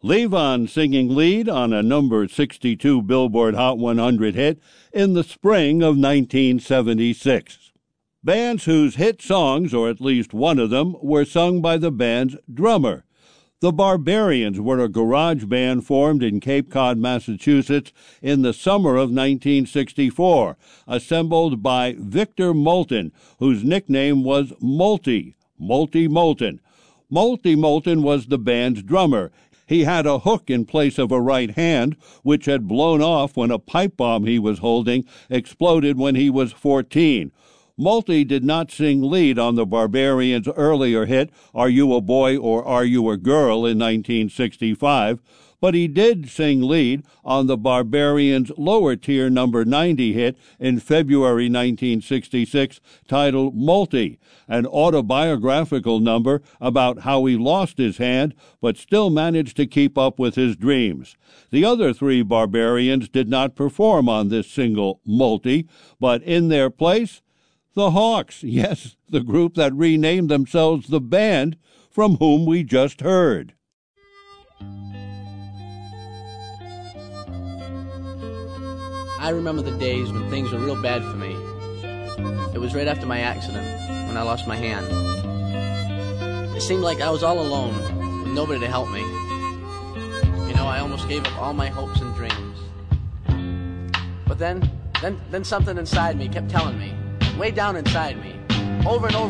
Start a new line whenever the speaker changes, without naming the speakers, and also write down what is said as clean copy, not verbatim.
Levon singing lead on a number 62 Billboard Hot 100 hit in the spring of 1976. Bands whose hit songs, or at least one of them, were sung by the band's drummer. The Barbarians were a garage band formed in Cape Cod, Massachusetts in the summer of 1964, assembled by Victor Moulton, whose nickname was Multi Moulton. Multi Moulton was the band's drummer. He had a hook in place of a right hand, which had blown off when a pipe bomb he was holding exploded when he was 14. Multi did not sing lead on the Barbarians' earlier hit, Are You a Boy or Are You a Girl, in 1965, but he did sing lead on the Barbarians' lower-tier number 90 hit in February 1966, titled Multi, an autobiographical number about how he lost his hand but still managed to keep up with his dreams. The other three Barbarians did not perform on this single, Multi, but in their place, the Hawks, yes, the group that renamed themselves the band from whom we just heard.
I remember the days when things were real bad for me. It was right after my accident, when I lost my hand. It seemed like I was all alone, with nobody to help me. You know, I almost gave up all my hopes and dreams. But then something inside me kept telling me, way down inside me, over and over